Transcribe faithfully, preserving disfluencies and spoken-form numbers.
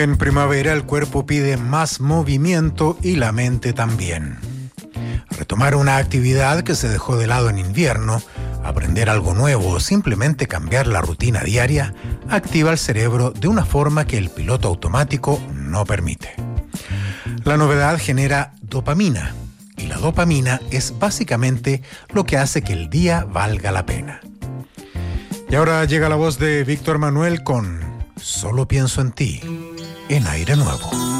En primavera el cuerpo pide más movimiento y la mente también. Retomar una actividad que se dejó de lado en invierno, aprender algo nuevo o simplemente cambiar la rutina diaria activa el cerebro de una forma que el piloto automático no permite. La novedad genera dopamina y la dopamina es básicamente lo que hace que el día valga la pena. Y ahora llega la voz de Víctor Manuel con Solo pienso en ti, en Aire Nuevo.